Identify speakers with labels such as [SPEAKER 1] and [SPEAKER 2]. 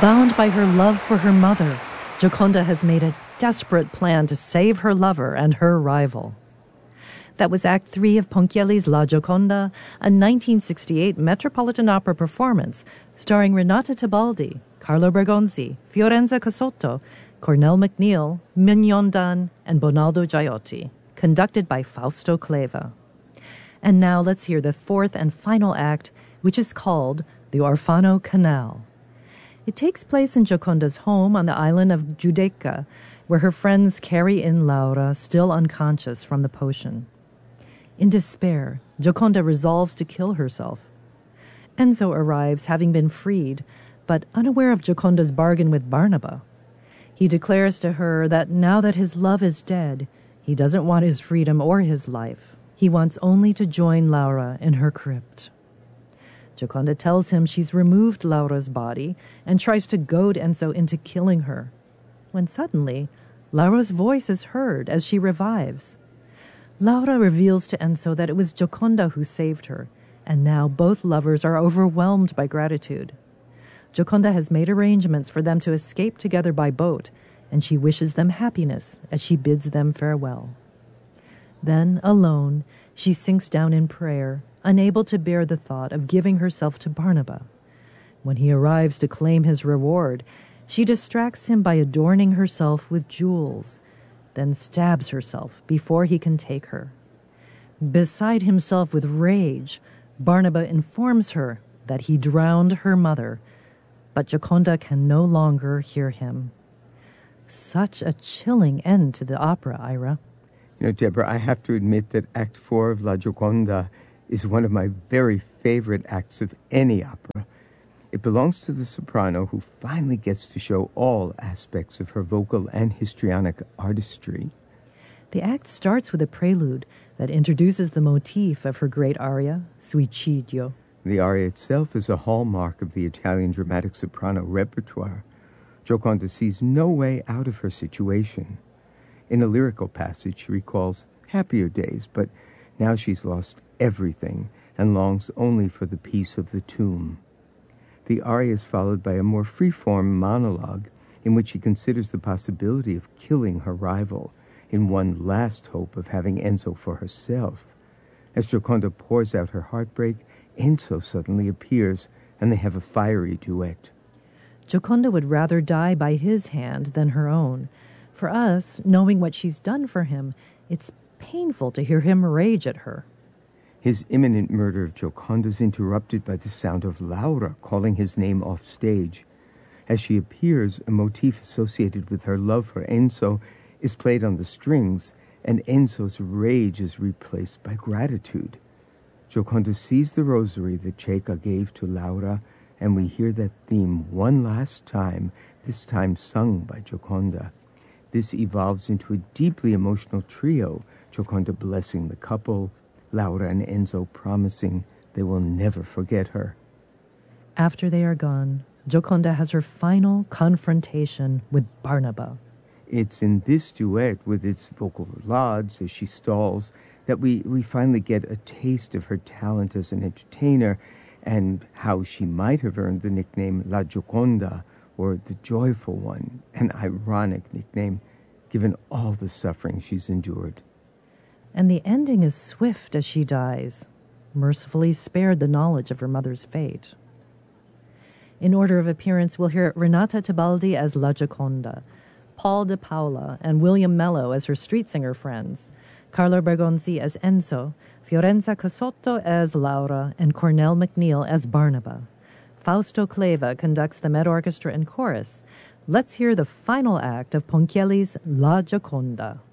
[SPEAKER 1] Bound by her love for her mother, Gioconda has made a desperate plan to save her lover and her rival. That was Act 3 of Ponchielli's La Gioconda, a 1968 Metropolitan Opera performance starring Renata Tebaldi, Carlo Bergonzi, Fiorenza Casotto, Cornell MacNeil, Mignon Dan, and Bonaldo Giotti, conducted by Fausto Cleva. And now let's hear the fourth and final act, which is called The Orfano Canal. It takes place in Gioconda's home on the island of Giudecca, where her friends carry in Laura, still unconscious from the potion. In despair, Gioconda resolves to kill herself. Enzo arrives, having been freed, but unaware of Gioconda's bargain with Barnaba. He declares to her that now that his love is dead, he doesn't want his freedom or his life. He wants only to join Laura in her crypt. Gioconda tells him she's removed Laura's body and tries to goad Enzo into killing her, when suddenly Laura's voice is heard as she revives. Laura reveals to Enzo that it was Gioconda who saved her, and now both lovers are overwhelmed by gratitude. Gioconda has made arrangements for them to escape together by boat, and she wishes them happiness as she bids them farewell. Then, alone, she sinks down in prayer, unable to bear the thought of giving herself to Barnaba. When he arrives to claim his reward, she distracts him by adorning herself with jewels, then stabs herself before he can take her. Beside himself with rage, Barnaba informs her that he drowned her mother, but Gioconda can no longer hear him. Such a chilling end to the opera, Ira.
[SPEAKER 2] You know, Deborah, I have to admit that Act 4 of La Gioconda is one of my very favorite acts of any opera. It belongs to the soprano, who finally gets to show all aspects of her vocal and histrionic artistry.
[SPEAKER 1] The act starts with a prelude that introduces the motif of her great aria, Suicidio.
[SPEAKER 2] The aria itself is a hallmark of the Italian dramatic soprano repertoire. Gioconda sees no way out of her situation. In a lyrical passage, she recalls happier days, but now she's lost everything and longs only for the peace of the tomb. The aria is followed by a more free-form monologue in which she considers the possibility of killing her rival in one last hope of having Enzo for herself. As Gioconda pours out her heartbreak, Enzo suddenly appears, and they have a fiery duet.
[SPEAKER 1] Gioconda would rather die by his hand than her own. For us, knowing what she's done for him, it's painful to hear him rage at her.
[SPEAKER 2] His imminent murder of Gioconda is interrupted by the sound of Laura calling his name off stage. As she appears, a motif associated with her love for Enzo is played on the strings, and Enzo's rage is replaced by gratitude. Gioconda sees the rosary that Cecca gave to Laura, and we hear that theme one last time, this time sung by Gioconda. This evolves into a deeply emotional trio, Gioconda blessing the couple, Laura and Enzo promising they will never forget her.
[SPEAKER 1] After they are gone, Gioconda has her final confrontation with Barnaba.
[SPEAKER 2] It's in this duet, with its vocal roulades as she stalls, that we finally get a taste of her talent as an entertainer and how she might have earned the nickname La Gioconda, or the Joyful One, an ironic nickname given all the suffering she's endured.
[SPEAKER 1] And the ending is swift as she dies, mercifully spared the knowledge of her mother's fate. In order of appearance, we'll hear Renata Tebaldi as La Gioconda, Paul de Paula and William Mello as her street singer friends, Carlo Bergonzi as Enzo, Fiorenza Casotto as Laura, and Cornell MacNeil as Barnaba. Fausto Cleva conducts the Met Orchestra and chorus. Let's hear the final act of Ponchielli's La Gioconda.